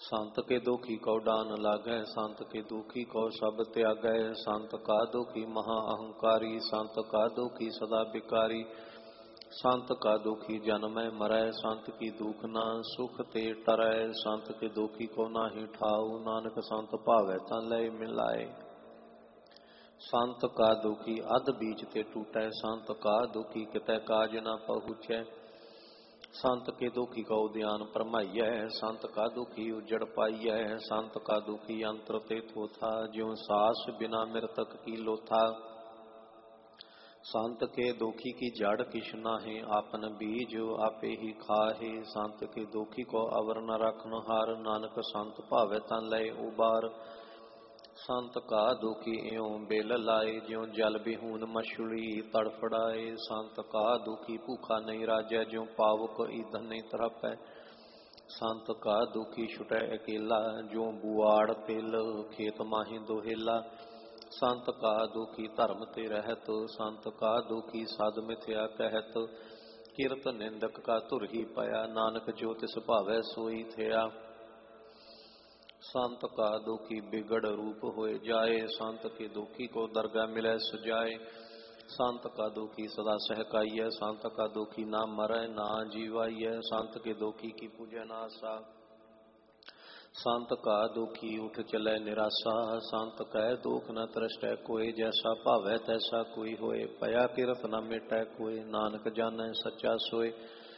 संत के दुखी को डान लागै, संत के दुखी को सब त्यागै। संत का दुखी महा अहंकारी, संत का दुखी सदा विकारी। संत का दुखी जन्मै मरै, संत की दुख ना सुख ते टरै। संत के दुखी को नाहि ठाऊ, नानक संत भावै ता लय मिलाए। संत का दुखी अध बीच ते टूटै, संत का दुखी कितै काज न पहुँचै। संत के दुखी को ध्यान परमाइयै, संत का दुखी उजड़ पाइयै। संत का दुखी अंतर ते थोथा, ज्यों सास बिना मृतक की लोथा। संत के दुखी की जड़ किछ नाहि, आपन बीज आपे ही खाहे। संत के दुखी को अवर न रखन हार, नानक संत भावै ता लय उबार। संत का दुखी इयों बेल लाए, ज्यों जल बिहून मछली तड़फड़ाए। संत का दुखी भूखा नहीं राजै, ज्यों पावक ईंधन नहीं तड़पै। संत का दुखी छुटै अकेला, ज्यों बुआड़ तिल खेत माही दोहेला। संत का दुखी धर्म ते रहत, संत का दुखी साध मिथ्या कहत। किरत निंदक का धुर ही पाया, नानक जो तिस भावै सोई थिया। संत का दुखी बिगड़ रूप होए जाए, संत के दुखी को दरगाह मिले सुजाए। संत का दुखी सदा सहकाइय, संत का दुखी ना मरै ना जीवाइय। संत के दुखी की पूजै ना आसा, संत का दुखी उठ चलै निराशा। संत कह दुख न तरसै कोय, जैसा भावै तैसा कोई होए। पया किरत न मिटै कोय, नानक जानै सच्चा सोए।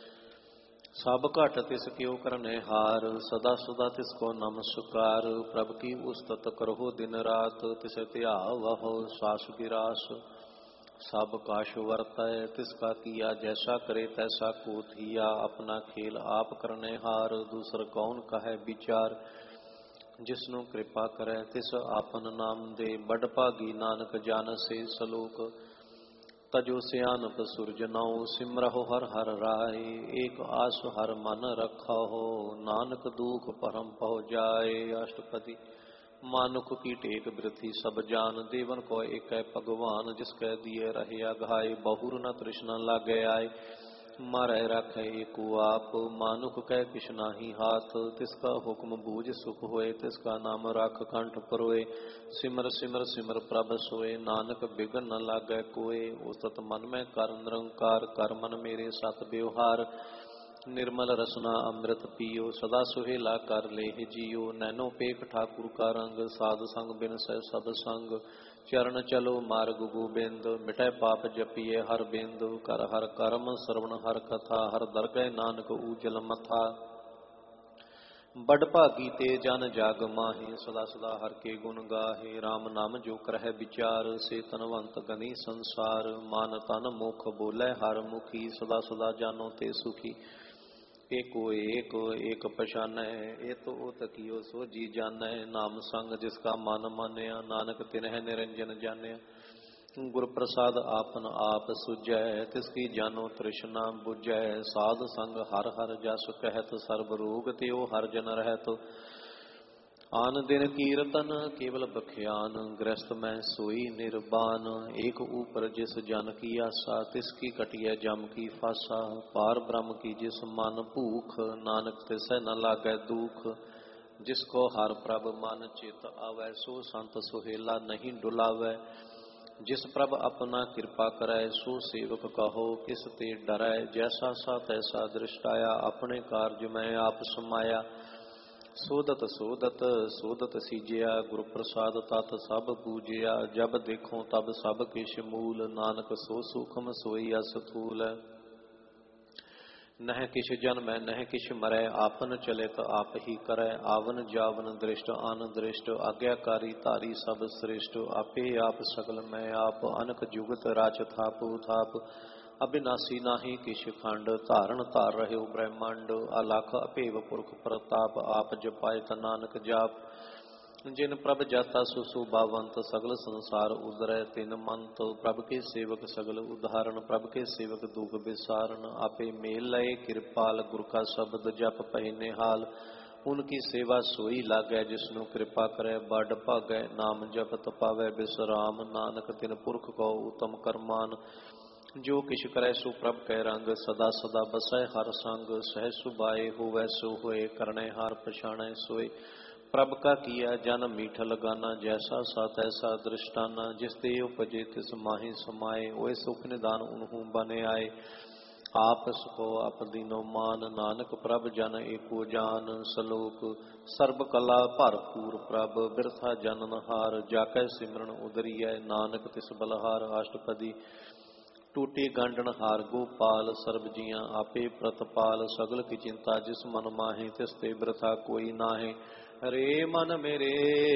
सब घट तिस क्यों करने हार, सदा सदा तिसको नमस्कार। प्रभ की उस्तत करहो दिन रात, तिस ध्यावहो सास गिरास। सब काश वर्तै तिसका किया, जैसा करे तैसा को थिया। अपना खेल आप करने हार, दूसर कौन कहे विचार। जिसनु कृपा करे तिस आपन नाम दे, बड़ भागी नानक जान से सलोक। तजो सियानप सुरज नौ, सिमरहो हर हर राय। एक आस हर मन रखा हो, नानक दुख परम पहुँ जाए। अष्टपदी मानुख की टेक वृथि सब जान, देवन को एक भगवान। जिसकै दिए रहे अघाय, बहुर न तृष्णा लागे आए। मारै राखै एको आप, मानुख कै किछ नाहि हाथ। तिसका हुक्म बूझ सुख होए, तिसका नाम रख कंठ परोए। सिमर सिमर सिमर प्रभ सोए, नानक बिघन न लागै कोय। उस्तत मन में कर निरंकार, कर मन मेरे सत व्यवहार। निर्मल रसना अमृत पियो, सदा सुहेला कर लेह जियो। नैनो पेख ठाकुर का रंग, साध संग बिन सै सब संग। चरण चलो मार्ग गोबिंद, मिटै पाप जपिए हर बिंद। कर हर कर्म श्रवण हर कथा, हर दरगह नानक ऊजल मथा। बड़ भागी ते जन जाग माहे, सदा सदा हर के गुण गाहे। राम नाम जो करह विचार, से तनवंत गनी संसार। मान तन मुख बोलै हर मुखी, सदा सदा जानो ते सुखी। एको एक एक पछानै, ए तो तकियो सो जी जानै। नाम संग जिसका मन मानया, नानक तिन्ह निरंजन जानया। गुर प्रसाद आपन आप सुझै, तिसकी जानो तृष्णा बुझै। साध संग हर हर जस कहत, सर्ब रोग त्यो हर जन रहत। आन दिन कीर्तन केवल बख्यान, गृहस्थ में सोई निर्बान। एक ऊपर जिस जन की आशा, तिसकी कटिय जम की फासा। पार ब्रह्म की जिस मन भूख, नानक तिसै न लागै दुख। जिसको हर प्रभ मन चित आवै, सो संत सुहेला नहीं डुलावै। जिस प्रभ अपना कृपा करै, सो सेवक कहो किस ते डरै। जैसा सा तैसा दृष्टाया, अपने कारज में आप समाया। सोदत सोदत सोदत सीजिया, गुरु प्रसाद तत सब पूजिया। जब देखो तब सब किश मूल, नानक सो सूखम सोई असथूल। नह किछ जन्म नह किछ मरै, आपन चलित आप ही करै। आवन जावन दृष्ट अन दृष्ट, आज्ञाकारी धारी सब श्रेष्ठ। आपे आप सकल मैं आप, अनक जुगत राच थाप थाप। अविनाशी नाही किछ खंड, धारण धार रहे ब्रह्मांड। अलख अभेव पुरख प्रताप, आप जपायत नानक जाप। जिन प्रभ जाता सुशोभावंत, सगल संसार उदरै तिन मंत। प्रभ के सेवक सगल उदाहरण, प्रभ के सेवक दुख विसारण। आपे मेल लय कृपाल, गुर का शब्द जप पहि निहाल। उनकी सेवा सोई लागै, जिसनु कृपा करे बड़ भागै। नाम जपत पावै विश्राम, नानक तिन पुरख को उत्तम करमान। जो किश करे सो प्रभ कै रंग, सदा सदा बसै हर संग। सहज सुभाए होवै सो होए, करने हार पछाणै सोए। प्रभ का किया जन मीठ लगाना, जैसा सा तैसा दृष्टाना। जिस ते उपजे तिस माहि समाए, ओए सुख निदान उनहु बने आए। आप सुखो आप दीनो मान, नानक प्रभ जन एको जान। सलोक सर्ब कला भरपूर प्रभ, बिरथा जनन हार। जाकै सिमरन उदरियै, नानक तिस बलहार। अष्टपदी टूटी गांडन हार गोपाल, सर्ब जियां आपे प्रतपाल। सगल की चिंता जिस मन माहे, तिस ते बिरथा कोई नाहे। रे मन मेरे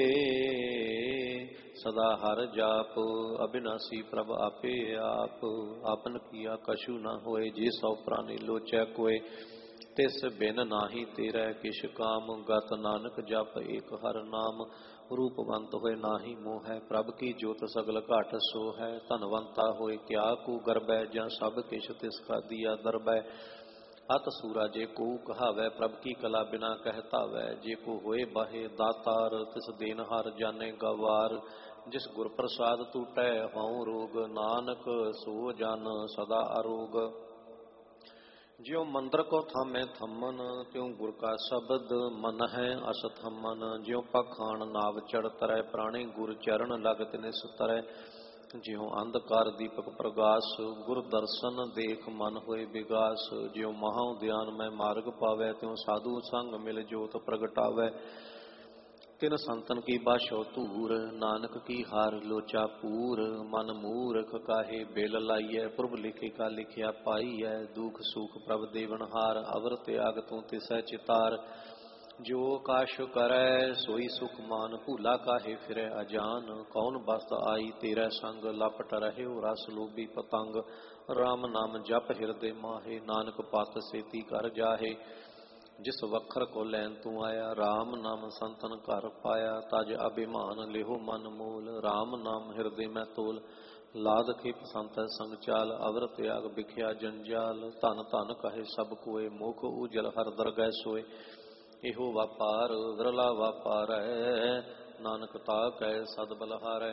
सदा हर जाप, अविनाशी प्रभ आपे आप। आपन किया कछु न होए, जे सौ प्राणी लोचै कोय। तिस बिन नाही तेरै किश काम, गत नानक जप एक हर नाम। रूपवंत होए नाही मोह, प्रभ की जोत सगल घट सो है। धनवंता होए क्या को गर्बै, ਜਾਂ सब किश तिसका दिया दरबै। अत सूरा जे को कहावै, प्रभ की कला बिना कहतावै। जे को होए बाहे दातार, तिस देन हर जाने गवार। जिस गुर प्रसाद टूटै हਉ रोग, नानक सो जन सदा अरोग। ज्यों मंदिर को थामे थमन, त्यों गुर का शब्द मन है असथमन। ज्यों पखान नाव चढ़ तरੈ, प्राणी गुर चरण लग तिनिस तरੈ। ज्यों अंधकार दीपक प्रगास, गुर दर्शन देख मन होए विगास। ज्यों महा उद्यान में मार्ग पावै, त्यों साधु संग मिल जोत प्रगटावै। तिन संतन की बाशो धूर, नानक की हार लोचा पूर। मन मूर्ख काहे बेल लाइयै, प्रभ लिखे का लिखिया पाईयै। दुख सुख प्रभ देवन हार, अवर त्याग तू तिसै चितार। जो काश करै सोई सुख मान, भूला काहे फिरै अजान। कौन बस्त आई तेरै संग, लपट रहे रस लोभी पतंग। राम नाम जप हिरदे माहे, नानक पत सेती कर जाहे। जिस वखर को लैन तू आया, राम नाम संतन घर पाया। तज अभिमान लेहो मन मोल, राम नाम हिरदे में तोल। लाद खिप संत संग चाल, अवर त्याग बिख्या जंजाल। धन धन कहे सब कोय, मुख उजल हर दरगह सोय। एहो वापार विरला वापार है, नानक ताकै सद बलहारै।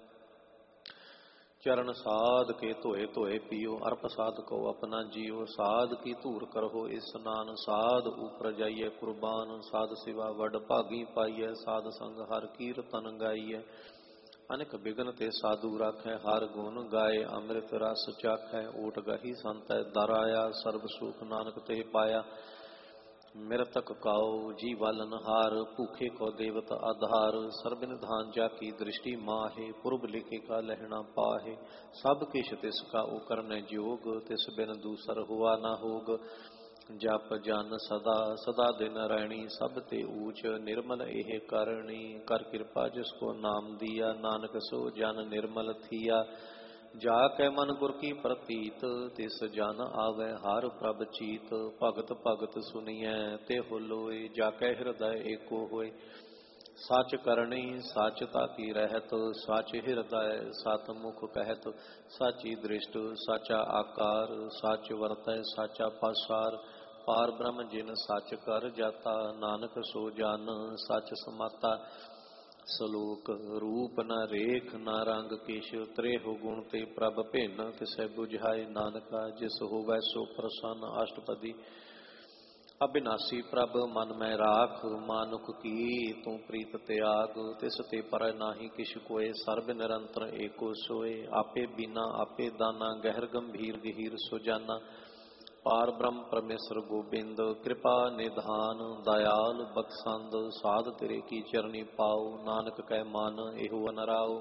चरण साध के धोए धोए पियो, अर्प साध को अपना जियो। साध की धूर करहो स्नान, साध ऊपर जाइए कुर्बान। साध सिवा वड भागी पाइय, साध संग हर कीरतन गाइय। अनेक बिघन ते साधु राखै, हर गुण गाए अमृत रस चाखै। ओट गही संतै दर आया, सर्ब सुख नानक ते पाया। मृतक काओ जी वालन हार, भूखे को देवत आधार। सर्व निधान जाकी दृष्टि माहे, पुरब लिखे का लहना पाहे। सब किश तिसका उकरने जोग, तिस बिन दूसर हुआ न होग। जप जन सदा सदा दिन रैणी, सब ते ऊच निर्मल एह करणी। कर कृपा जिसको नाम दिया, नानक सो जन निर्मल थिया। जाकै मन गुर की प्रतीत, तिस जन आवे हर प्रभ चीत। भगत भगत सुनिए ते हो लोय, जाकै हृदय एको होय। सच करणी सच ताकी रहत, सच हृदय सत मुख कहत। साची दृष्ट साचा आकार, सच वरतै साचा पासार। पार ब्रह्म जिन सच कर जाता, नानक सो जन सच समाता। सलोक रूप न रेख न रंग किश, त्रेहो गुण ते प्रभ भिन्न। तिसै बुझाए नानका, जिस होवै सो प्रसन्न। अष्टपदी अविनाशी प्रभ मन में राख, मानुख की तू प्रीत त्याग। तिस ते पर नाही किश कोय, सर्ब निरंतर एको सोय। आपे बीना आपे दाना, गहर गंभीर गहीर सुजाना। पार ब्रह्म परमेश्वर गोबिंद, कृपा निधान दयाल बख्शंद। साध तेरे की चरणी पाओ, नानक कह मान एहो अनराओ।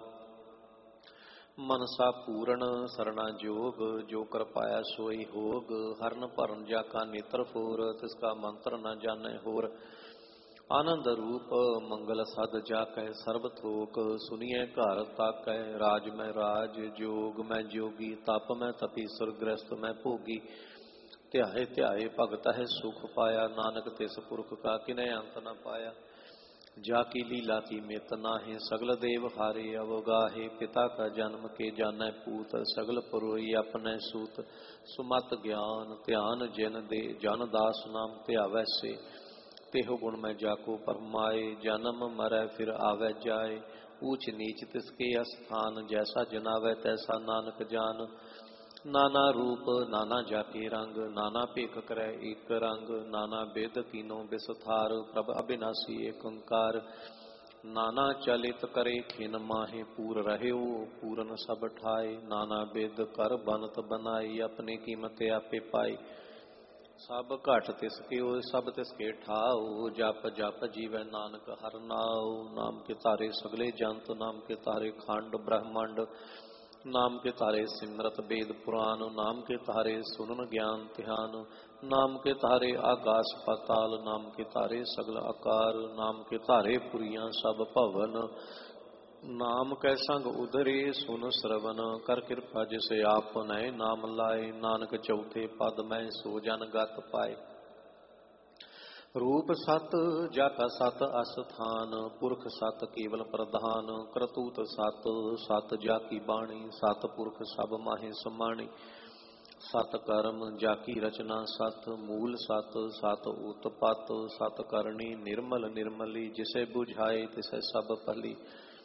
मनसा पूर्ण सरना जोग, जो कर पाया सोई होग। हरन भरन जाका नेत्र फोर, तिसका मंत्र न जाने होर। आनंद रूप मंगल सद जाकै, सर्ब थोक सुनिए घर ताकै। राज में राज जोग में जोगी, तप में तपी सुरग्रस्त में भोगी। ध्याए ध्याए भगत है सुख पाया, नानक तिस पुरख का किनै अंत न पाया। जाकी लीला की मित नाहे, सगल देव हारे अवगाहे। पिता का जन्म के जानै पूत, सगल पुरोई अपने सूत। सुमत ज्ञान ध्यान जिन दे, जन दास नाम ध्यावै से। तेहो गुण में जाको परमाए, जन्म मरै फिर आवे जाए। ऊच नीच तिसके अस्थान, जैसा जनावै तैसा नानक जान। नाना रूप नाना जाति रंग, नाना पेख करे एक रंग, नाना बेद कीनो बिसथार, प्रभ अविनाशी एक ओंकार। नाना चलित करे खिन माहे, पूर रहे पूरन सब ठाए। नाना बेद कर बनत बनाई, अपने कीमत आपे पाई। सब घट तिसके सब तिसके ठाओ, जप जप जीवै नानक हर नाओ। नाम के तारे सगले जंत, नाम के तारे खंड ब्रह्मांड, नाम के तारे सिमरत वेद पुराण, नाम के तारे सुनन ज्ञान ध्यान। नाम के तारे आकाश पाताल, नाम के तारे सगल आकार। नाम के तारे पुरियां सब भवन, नाम कै संग उधरे सुन श्रवण। कर कृपा जिसे आपने नाम लाए, नानक चौथे पद में सो जन गत पाए। रूप सत जाका सत अस्थान, पुरख सत केवल प्रधान। करतूत सत सत जाकी बाणी, सत पुरख सब माहे समाणी। सत कर्म जाकी रचना सत, मूल सत सत उत्पत। सत करणी निर्मल निर्मली, जिसे बुझाए तिसे सब भली।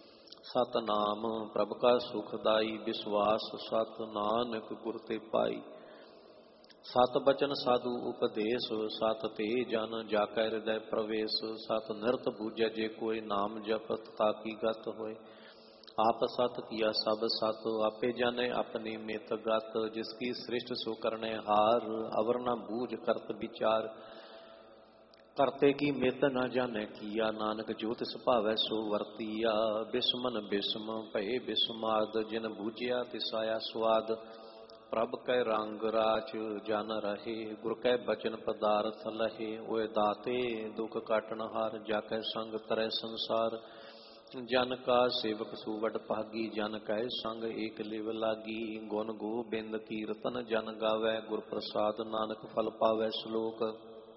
सतनाम प्रभ का सुखदाई, विश्वास सत नानक गुर ते पाई। सत बचन साधु उपदेश, सत ते जन जाकै हृदय प्रवेश। सत नृत बूझे जे कोई, नाम जपत ताकी गत होए। आप सत किया सब सत, आपे जाने अपनी मित गत। जिसकी सृष्ट सो करने हार, अवर न बूझ करत विचार। करते की मित न जाने किया, नानक जो तिस भावै सो वर्तिया। बिस्मन बिस्म भये बिस्माद, जिन बूझिया तिस आया स्वाद। प्रभ कै रंग राच जन रहे, गुर कै बचन पदार्थ लहे। ओए दाते दुख काटन हार, जाकै संग तरह संसार। जन का सेवक सुवड भागी, जन कै संग एक लिव लागी। गुण गोबिंद कीर्तन जन गावै, गुर प्रसाद नानक फल पावै। श्लोक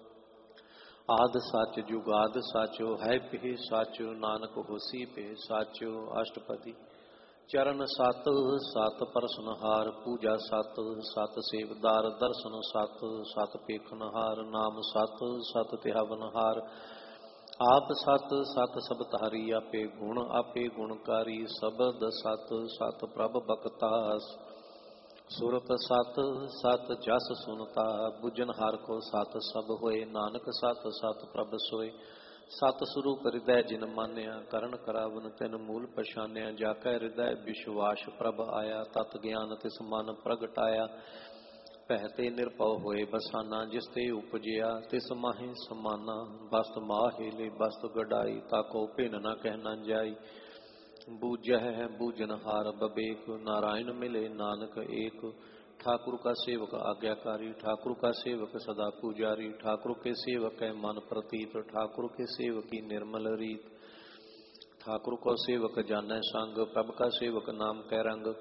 आद सच जुगाद साचो, है पे साचो नानक होसी पे साचो। अष्टपदी चरण सत सत परसनहार, पूजा सत सत सेवदार। दर्शन सत सत पेखनहार, नाम सत सत तिहावनहार। आप सत सत सब तारी, आपे गुण आपे गुणकारी। शबद सत सत प्रभ बकता, सुरत सत सत जस सुनता। बुझन हार को सत सब होए, नानक सत सत प्रभ सोए। सत स्वरूप हृदय जिन मान्या, करण करावन तिन मूल पछान्या। जाकै हृदय विश्वास प्रभ आया, तत ज्ञान तिस मन प्रगटाया। पहते निर्भव होए बसाना, जिसते उपजिया तिस माहे समाना। बस्त माहे ले बस्त गडाई, ताको भिन न कहना जाई। बूझह बूझनहार बबेक, नारायण मिले नानक एक। ठाकुर का सेवक आज्ञाकारी, ठाकुर का सेवक सदा पुजारी। ठाकुर के सेवक है मन प्रतीत, ठाकुर के सेवक की निर्मल रीत। ठाकुर को सेवक जानै संग, प्रभ का सेवक नाम कै रंग।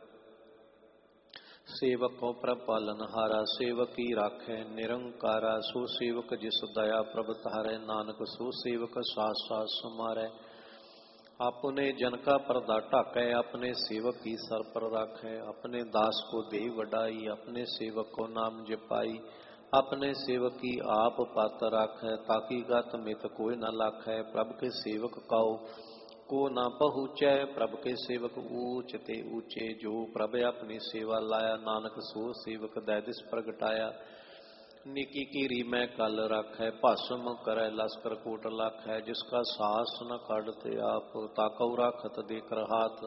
सेवक को प्रभ पालन हारा, सेवक की राखै निरंकारा। सो सेवक जिस दया प्रभ तारै, नानक सो सेवक सास सास समारै। अपने जन का पर्दा ढाकै, अपने सेवक की सर पर राखै। अपने दास को दे वडाई, अपने सेवक को नाम जपाई। अपने सेवक की आप पात राखै, ताकि गत मित कोई न लाखै। प्रभ के सेवक काओ को न पहुँचै, प्रभ के सेवक ऊंच ते ऊंचे। जो प्रभ अपनी सेवा लाया, नानक सो सेवक दैदिस प्रगटाया। निकी कीरी मैं कल राखै, भस्म करै लश्कर कोट लाखै। जिसका सास न काढ़ते आप, ताकौ राखत देकर हाथ।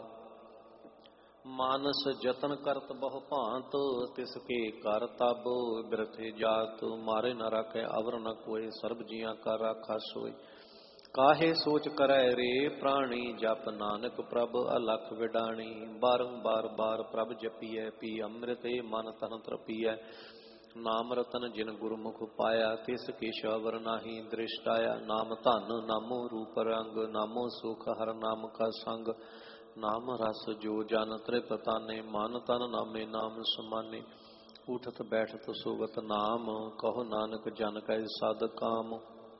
मानस जतन करत बहु भांत, तिसके कर तब बिरथे जात। मारे न राखै अवर न कोय, सर्ब जियां का राखा सोय। काहे सोच करै रे प्राणी, जप नानक प्रभ अलख विडाणी। बारंबार बार प्रभ जपियै, पी अमृत मन तन तृपियै। नाम रतन जिन गुरमुख पाया, तिस केश अवर नाही दृष्टाया। नाम धन नामो रूप रंग, नामो सुख हर नाम का संग। नाम रस जो जन तृपताने, मन तन नामे नाम समाने। उठत बैठत सोवत नाम, कहो नानक जन कै सद काम।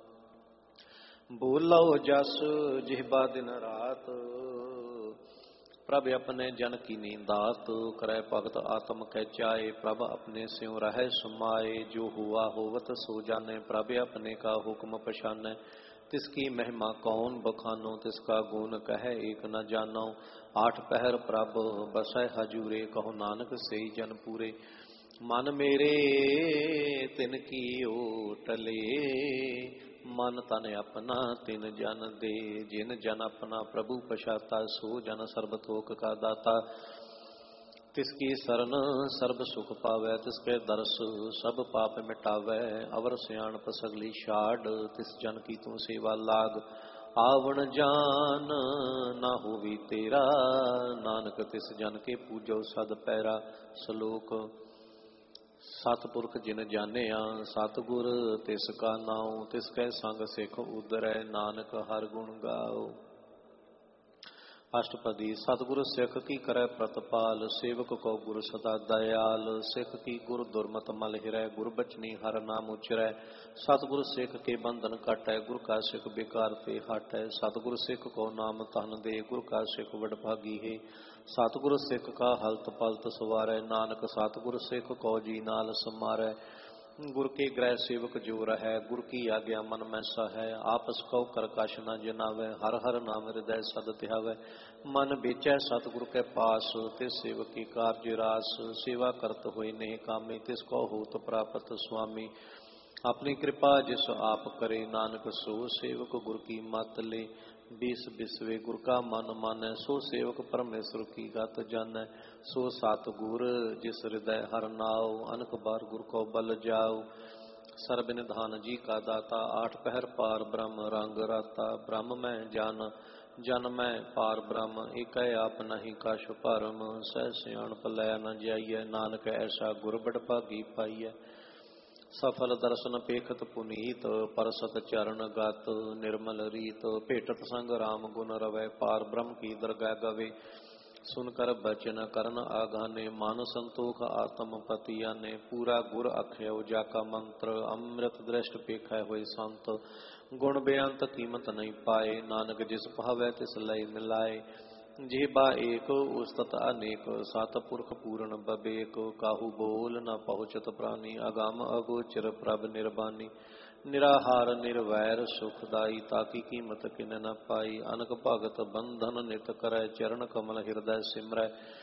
बोलो जस जिह्बा दिन रात, प्रभ अपने जन की नींदात। करे भगत आत्म कै चाए, प्रभ अपने स्यों रहे समाए। जो हुआ होवत सो जाने, प्रभ अपने का हुक्म पछाने। तिसकी महिमा कौन बखानो, तिसका गुण कहे एक न जानो। आठ पहर प्रभ बसै हजूरे, कहो नानक सेई जन पूरे। मन मेरे तिन की ओटले, मन तन अपना तिन जन दे। जिन जन अपना प्रभु पछाता, सो जन सर्बतोक का दाता। तिसकी सरन सर्ब सुख पावै, तिसके दर्श सब पाप मिटावै। अवर सियाणप सगली छाड़, तिस जन की तू सेवा लाग। आवन जान ना होवी तेरा, नानक तिस जन के पूजो सद पैरा। सलोक सतपुरख जिन जानिया, सतगुर तिसका नाउ। तिसकै संग सिख उदरै, नानक हर गुण गाओ। अष्टपदी। सतगुरु सिख की करे प्रतपाल, सेवक को गुरु सदा दयाल। सिख की गुरु दुर्मत मल हिरै, गुरु बचनी हर नाम उचरै। सतगुरु सिख के बंधन कटै, गुरु का सिख बेकार ते हटै। सतगुरु सिख को नाम तन दे, गुरु का सिख वडभागी है। सतगुरु सिख का हलत पलत सवारै, नानक सतगुरु सिख को जी नाल समारै। गुरु के ग्रह सेवक जो रहै, गुरु की आज्ञा मन में सहै। आपस कौ कर कछ न जनावै, हर हर नाम हृदय सद ध्यावै। मन बेचै सतगुरु के पास, तिस सेवक की कार्य रास। सेवा करत होए नेह कामी, तिसको होत प्राप्त स्वामी। अपनी कृपा जिस आप करे, नानक सो सेवक गुरु की मत ले। बीस बिसवे गुरु का मन मानै, सो सेवक परमेश्वर की गत जानै। सो सतगुर जिस हृदय हर नाओ, अनक बार गुरु को बल जाओ। सर्वनिधान जी का दाता, आठ पहर पार ब्रह्म रंग राता। ब्रह्म में जान जन में पार ब्रह्म, एक आप नहीं कछ परम। सह सियाणप लै न जाइए, नानक ऐसा गुर बड़ भागी पाइए। सफल दर्शन पेखत पुनीत, परसत चरण गत। निर्मल रीत भेटत संग राम गुण रवै, पार ब्रह्म की दरगाह गवे। सुनकर बचन करन आगाने, मान संतोख आत्म पति आने। पूरा गुर अख्यो जाका मंत्र, अमृत दृष्ट पेखै होय संत। गुण बेअंत कीमत नहीं पाए, नानक जिस भावै तिस लय मिलाए। जेबा एक उस्तत अनेक, सतपुरख पूर्ण बबेक। काहू बोल न पहुँचत प्राणी, अगम अगोचर प्रभ निर्बानी। निराहार निर्वैर सुखदाई, ताकी कीमत किन न पाई। अनक भगत बंधन नित करै, चरण कमल हृदय सिमरै।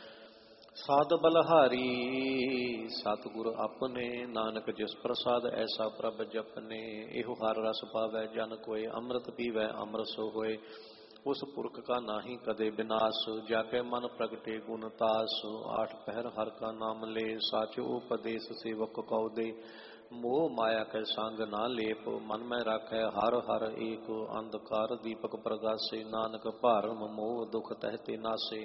साध बलहारी सतगुरु अपने, नानक जिस प्रसाद ऐसा प्रभ जपने। एहो हर रस पावै जन कोय, अमृत पीवै अमर सो होय। उस पुरख का नाही कदे विनाश, जाके मन प्रगटे गुण तास। आठ पहर हर का नाम ले, साचो उपदेश सेवक कौ दे। मोह माया के संग ना लेप, मन में राखै हर हर एक। अंधकार दीपक प्रगासे, नानक भरम मोह दुख तहते नासे।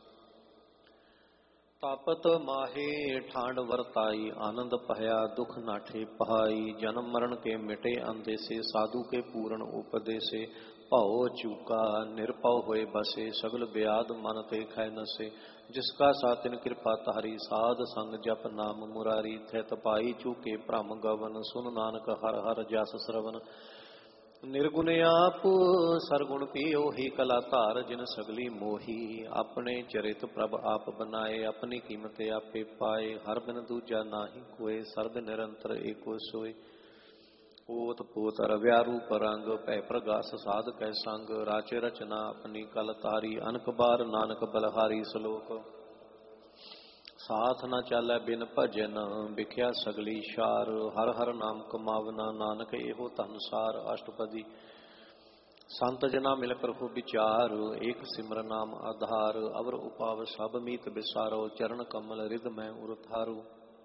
तापत माहे ठांड वरताई, आनंद पहया दुख नाठे पहाई। जन्म मरण के मिटे अंदेसे, साधु के पूर्ण उपदेसे। भौ चूका निरपौ होए बसे, सगल व्याध मन ते खै नसे। जिसका सातिन कृपा तारी, साध संग जप नाम मुरारी। थित पाई चूके भ्रम गवन, सुन नानक हर हर जस श्रवण। निर्गुण आप सरगुण पियो ही कला धार, जिन सगली मोही। अपने चरित प्रभ आप बनाए, अपनी कीमत आपे पाए। हर बिन दूजा नाही कोय, सर्ब निरंतर एको सोय। ओत पोत रव्या रूप रंग, पै प्रगास साध कै संग। राचे रचना अपनी कल तारी, अनक बार नानक बलहारी। सलोक साथ न चालै बिन भजन, बिख्या सगली शार। हर हर नाम कमावना, नानक एहो धनसार। अष्टपदी। संत जना मिल प्रभु विचार, एक सिमर नाम आधार। अवर उपाव सब मीत बिसारो, चरण कमल रिद मैं उरथारू।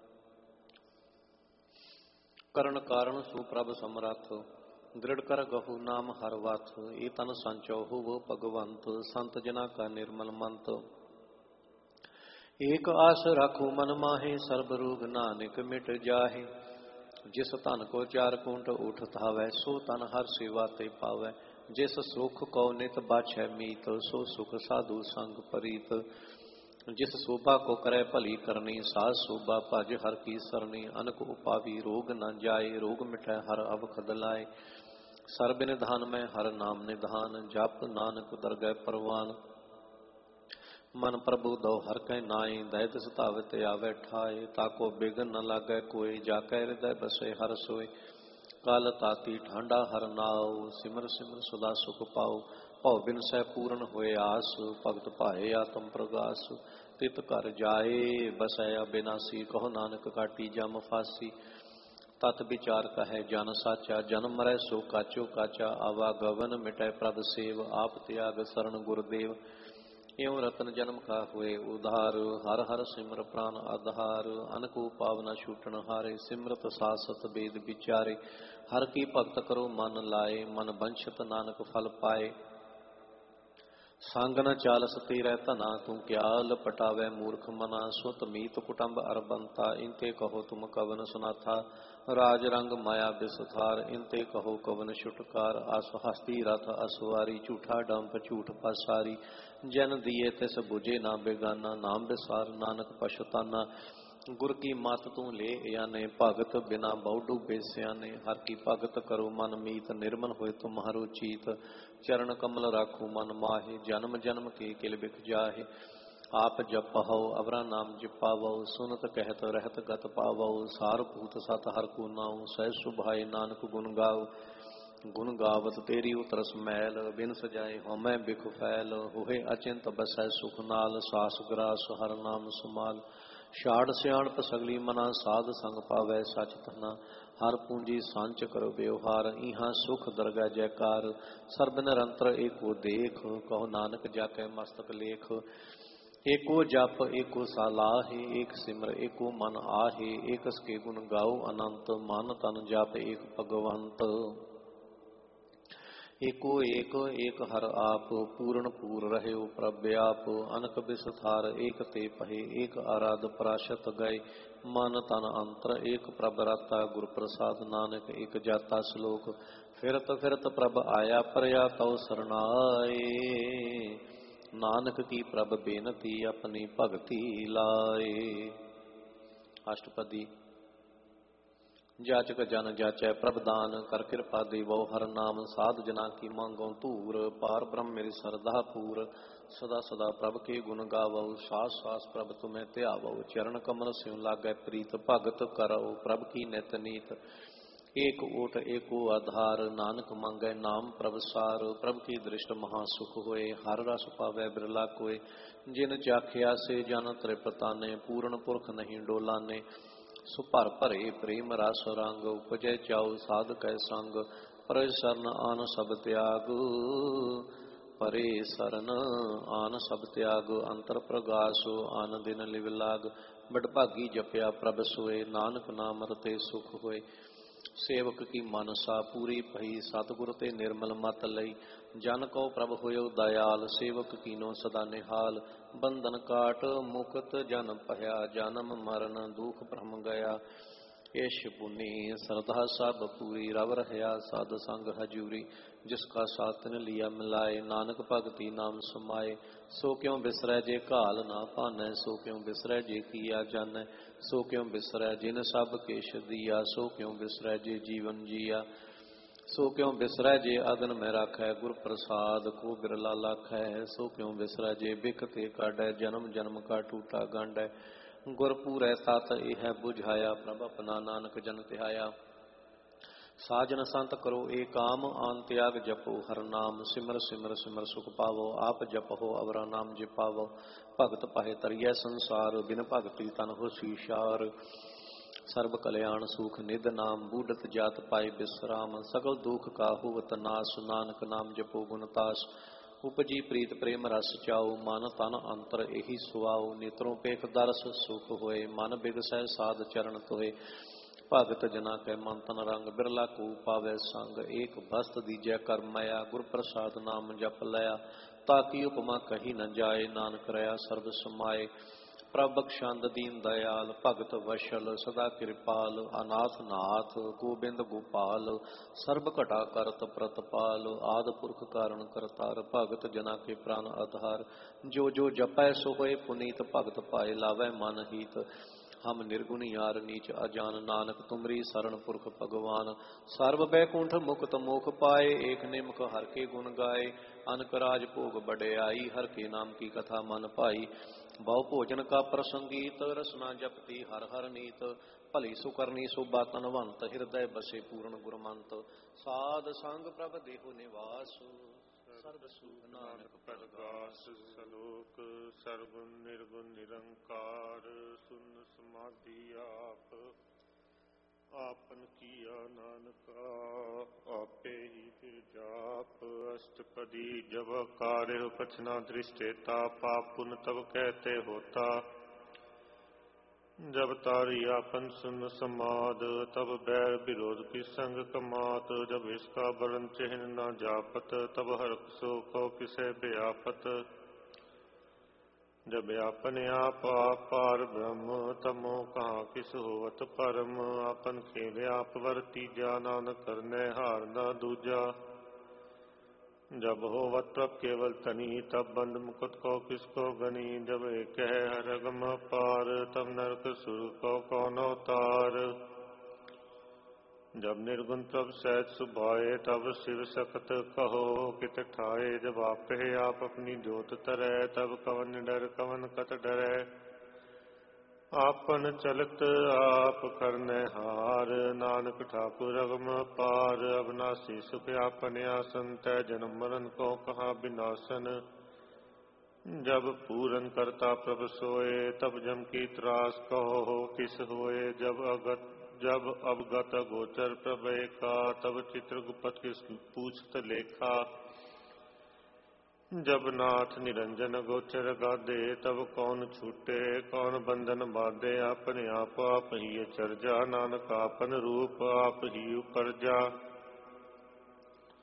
करण कारण सुप्रभ समरथ, दृढ़ कर गहु नाम हर वथ। ए तन संचो हो भगवंत, संत जना का निर्मल मंत। एक आस रखो मन माहे, सर्ब रोग नानक मिट जाहे। जिस तन को चार कुंट उठ धावै, सो तन हर सेवा ते पावै। जिस सुख को नित बाछै मीत, सो सुख साधु संग परीत। जिस शोभा को करे भली करनी, साज शोभा भज हर की सरनी। अनक उपावी रोग न जाए, रोग मिटै हर अवखद लाए। सर्ब निधान में हर नाम निधान, जप नानक दरगह परवान। मन प्रभु दो हर कै नाई, दैत सतावत आवे ठाए। ताको बिघन न लागै कोई, जाकै हृदय बसे हर सोय। कल ताती ठांडा हर नाओ, सिमर सिमर सदा सुख पाओ। भव बिन सह पूरन होए आस, भगत भाए आत्म प्रगास। तित कर जाए बसया बिनासी, कहो नानक काटी जम फासी। तत विचार कहे जन साचा, जन्म मरै सो काचो काचा। आवागवन मिटै प्रभ सेव, आप त्याग शरण गुरदेव। एवं रतन जन्म का हुए उधार, हर हर सिमर प्राण आधार। अनको पावना छूटन हारे, सिमरत सासत वेद विचारे। हर की भगत करो मन लाए, मन बंशत नानक फल पाए। संग न चालस तेरै धना, तू क्याल पटावै मूर्ख मना। सुत मीत कुटुंब अरबंता, इनते कहो तुम कवन सुनाथा। राज रंग माया बिसथार, इनते कहो कवन छुटकार। आस हस्ती रथ असवारी, झूठा डंप झूठ पासारी। जन दिए तिस बुझे ना बेगाना, नाम बिसार नानक पछताना। गुर की मत तू ले याने, भगत बिना बहु डूबे सियाने। हर की भगत करो मन मीत, निर्मल होए तुम्हारो चीत। चरण कमल राखो मन माहे, जन्म जन्म के किल बिख जाहे। आप जपहो अवरा नाम जपावो, सुनत कहत रहत गत पावो। सार भूत सत हर को नाऊ, सह सुभाए नानक गुण गाओ। गुण गावत तेरी उतरस मैल, बिन सजाए होमै बिख फैल। होए अचिंत बसै सुख नाल, सास ग्रास हर नाम सुमाल। छाड़ सियाणप सगली मना, साध संग पावै सच धना। हर पूंजी सांच करो व्यवहार, इहाँ सुख दरगह जयकार। सर्ब निरंतर एको देख, कहो नानक जाकै मस्तक लेख। एको जप एको सालाहे, एक सिमर एको मन आहे। एकस के गुण गाओ अनंत, मन तन जप एक भगवंत। एको एक एक हर आप, पूर्ण पूर रहे प्रव्याप। अनक बिसथार एक ते पहे, एक आराध पराशत गए। मन तन अंतर एक प्रभ राता, गुर प्रसाद नानक एक जाता श्लोक। फिरत फिरत प्रभ आया परया, तव सरनाए। नानक की प्रभ बेनती, अपनी भगति लाए। अष्टपदी। जाचक जन जाचै प्रभ दान, कर कृपा देवो हर नाम। साध जना की मांगो धूर, पार ब्रह्म मेरी सरदा पूर। सदा सदा प्रभ के गुण गावो, सास सास प्रभ तुम्हें ध्यावो। चरण कमल स्यों लागै प्रीत, भगत करो प्रभ की नित नीत। एक ओट एको आधार, नानक मांगै नाम प्रभ सार। प्रभ की दृष्ट महासुख होए, हर रस पावै बिरला कोय। जिन चाखिया से जन तृपताने, पूर्ण पुरख नहीं डोलाने। सो भर भरे प्रेम रस रंग, उपजै चाउ साध कै संग। परे सरन आन सब त्याग, परे सरन आन सब त्याग। अंतर प्रगास आन दिन लिव लाग, बडभागी जपया प्रभ सोए। नानक नाम रते सुख होए। सेवक की मनसा पूरी भई, सतगुर ते निर्मल मत लई। जन को प्रभ होयो दयाल, सेवक कीनो सदा निहाल। बंधन काट मुक्त जन पहया, जन्म मरण दुख भ्रम गया। ईश पुनि श्रद्धा सब पूरी, रव रहया साध संग हजूरी। जिसका साथ न लिया मिलाए, नानक भगति नाम समाए। सो क्यों बिसरै जे घाल ना पानै, सो क्यों बिसरै जे किया जानै। सो क्यों बिसरै जिन सब केश दिया, सो क्यों बिसरै जे जीवन जिया। सो क्यों बिसरै जे अगन में राखै, गुर प्रसाद को बिरला लाखै। सो क्यों बिसरै जे बिख ते काढै, जन्म जन्म का टूटा गांढै। गुर पूरै तत इह बुझाया, प्रभ अपना नानक जन तिहाया। साजन संत करो एक काम, आन त्याग जपो हर नाम। सिमर सिमर सिमर सुख पावो, आप जपहो अवरा नाम जिपावो। भगत पाहे तरियै संसार, बिन भगति तन हो सीशार। सर्व कल्याण सुख निध नाम, बूढ़त जात पाए विश्राम। सगल दुख का हुवत नाश, नानक नाम जपो गुणतास। उपजी प्रीत प्रेम रस चाओ, मन तन अंतर एही सुआओ। नेत्रों पेख दरस सुख होए, मन बिगसै साध चरण तोए। भगत जना कै मन तन रंग, बिरला को पावै संग। एक बस्त दीजै कर मया, गुर प्रसाद नाम जप लया। ताकि उपमा कही न जाए, नानक रया सर्ब समाए। प्रभ बख्शंद दीन दयाल, भगत वशल सदा कृपाल। अनाथ नाथ गोबिंद गोपाल, सर्ब घटा करत प्रतपाल। आद पुरख कारण करतार, भगत जना के प्राण आधार। जो जो जपै सो होए पुनीत, भगत पाए लावै मन हीत। हम निर्गुण यार नीच अजान, नानक तुमरी शरण पुरख भगवान। सर्व बैकुंठ मुक्त मोख पाए, एक निमक हर के गुण गाए। अनक राज भोग बड़े आई, हर के नाम की कथा मन पाई। ਬਹੁ ਭੋਜਨ ਕਾ ਪ੍ਰਸੰਗੀਤ ਰਸਨਾ ਜਪਤੀ ਹਰ ਹਰ ਨੀਤ ਭਲੀ ਸੁਕਰਨੀ ਸੋਭਾ ਤਨਵੰਤ ਹਿਰਦੈ ਬਸੇ ਪੂਰਨ ਗੁਰਮੰਤ ਸਾਧ ਸੰਗ ਪ੍ਰਭ ਦੇਹੁ ਨਿਵਾਸ ਸਰਬ ਸੁਖ ਨਾਨਕ ਪ੍ਰਗਾਸ ਸਲੋਕ ਸਰਗੁਣ ਨਿਰਗੁਣ ਨਿਰੰਕਾਰ ਸੁਨ ਸਮਾਧੀ ਆਪ ਆਪਨ ਕੀਆ ਨਾਨਕਾ ਆਪੇ ਹੀ ਫਿਰ ਜਾਪ ਅਸ਼ਟਪਦੀ ਜਬ ਕਾਰਿ ਪਛਨਾ ਦ੍ਰਿਸ਼ਟੇਤਾ ਪਾਪ ਪੁਨ ਤਬ ਕਹਤੇ ਹੋਤਾ जब तारी आपन सुन समाद तब बैर विरोध की संग कमात जब इसका बरन चिन्ह न जापत तब हरक सो को किसे व्यापत जब आपने आप पार ब्रह्म तमो कहाँ किस होवत परम आपन खेल आप वर्तीजा नानक करने हार न दूजा जब होवत प्रभ केवल तनी तब बंद मुकुट को किसको गनी जब एक है हर अगम पार तब नरक सुर को कौन अवतार जब निर्गुण प्रभ सहज सुभाए तब शिव सकत कहो कित ठाए जब आप कहे आप अपनी जोत तरै तब कवन डर कवन कत डरै आपन चलत आप करने हार नानक ठाकुर अगम पार अविनाशी सुख आपन आसन तय जन्म मरण को कहा विनाशन जब पूरन करता प्रभ सोए तब जम की त्रास कहो किस होए जब अवगत गोचर प्रभ का तब चित्रगुप्त किस पूछत लेखा जब नाथ निरंजन गोचर गादे तब कौन छूटे कौन बंधन बाधे अपने आप ही चरजा नानक आपन रूप आप ही उपरजा